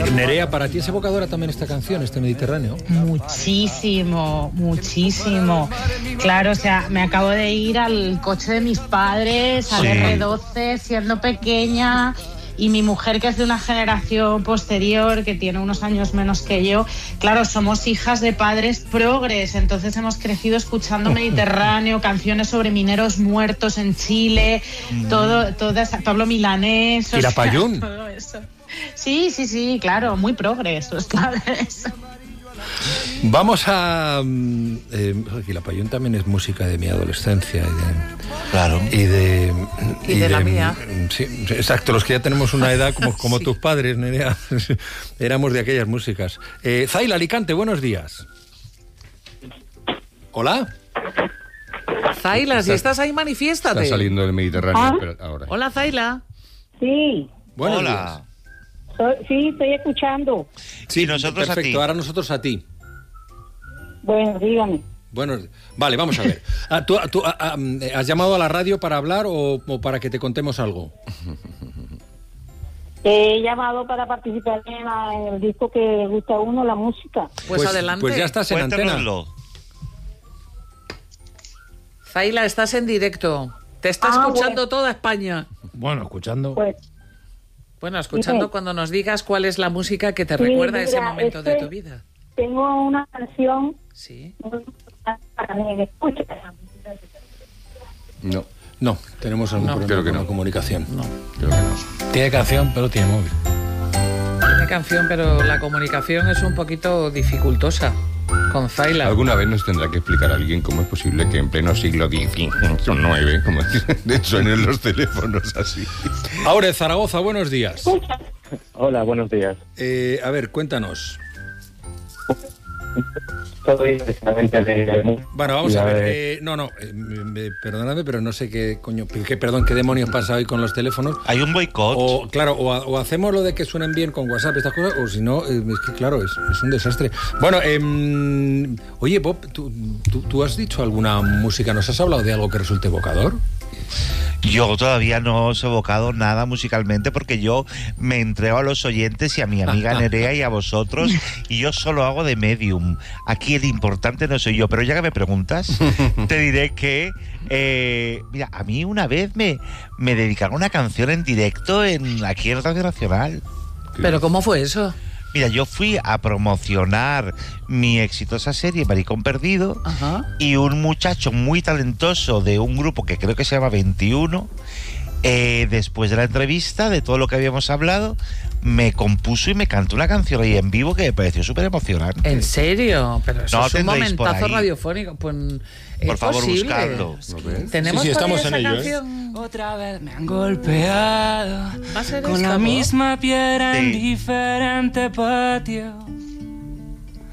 Nerea, ¿para ti es evocadora también esta canción, este Mediterráneo? Muchísimo, muchísimo. Claro, o sea, me acabo de ir al coche de mis padres, al R12, siendo pequeña, y mi mujer, que es de una generación posterior, que tiene unos años menos que yo, claro, somos hijas de padres progres, entonces hemos crecido escuchando Mediterráneo, canciones sobre mineros muertos en Chile, Pablo Milanés... ¿Quilapayún? Todo eso. Sí, claro, muy progres los padres. Vamos a... Quilapayún también es música de mi adolescencia Claro. y de la mía. Sí, exacto, los que ya tenemos una edad como tus padres, Nerea, éramos de aquellas músicas. Zaila, Alicante, buenos días. Hola. Zaila, si estás ahí, manifiéstate. Está saliendo del Mediterráneo ahora. Hola, Zaila. Sí. Buenos Hola. Sí, estoy escuchando. Sí, nosotros perfecto, a ti. ahora nosotros a ti. Bueno, dígame. Bueno, vale, vamos a ver. ¿Tú has llamado a la radio para hablar o para que te contemos algo? He llamado para participar en el disco que le gusta a uno, la música. Pues adelante. Pues ya estás en antena. Cuéntanoslo. Zaila, estás en directo. Te está escuchando toda España. Bueno, escuchando. Pues, Bueno, escuchando cuando nos digas cuál es la música que te recuerda ese momento de tu vida. Tengo una canción Sí. para mí, ¿me escucha? No, tenemos algún problema creo que con no. la comunicación. No. Creo que no. Tiene canción, pero tiene móvil. Tiene canción, pero la comunicación es un poquito dificultosa con Zaila. Alguna vez nos tendrá que explicar a alguien cómo es posible que en pleno siglo XIX, como suenen los teléfonos así. Ahora, Zaragoza, buenos días. Hola, buenos días. A ver, cuéntanos. Soy precisamente de... Bueno, vamos a ver. Perdóname, pero no sé qué coño, qué demonios pasa hoy con los teléfonos. Hay un boicot. O hacemos lo de que suenen bien con WhatsApp, estas cosas, o si no, es que claro, es un desastre. Bueno, oye, Bob, ¿tú has dicho alguna música? ¿Nos has hablado de algo que resulte evocador? Yo todavía no os he evocado nada musicalmente porque yo me entrego a los oyentes y a mi amiga Nerea y a vosotros, y yo solo hago de medium. Aquí el importante no soy yo, pero ya que me preguntas, te diré que mira, a mí una vez me dedicaron una canción en directo aquí en Radio Nacional. ¿Pero cómo fue eso? Mira, yo fui a promocionar mi exitosa serie Maricón Perdido. Ajá. Y un muchacho muy talentoso de un grupo que creo que se llama 21, después de la entrevista, de todo lo que habíamos hablado, me compuso y me cantó una canción ahí en vivo que me pareció súper emocionante. ¿En serio? Pero eso No es un tendréis por momentazo ahí. radiofónico. Pues, Por ¿es favor, posible? buscadlo. ¿Tenemos Sí, por ahí estamos esa en ello, canción? Otra vez me han golpeado ¿Va a ser con esta, la Bob? misma piedra en Sí. diferente patio.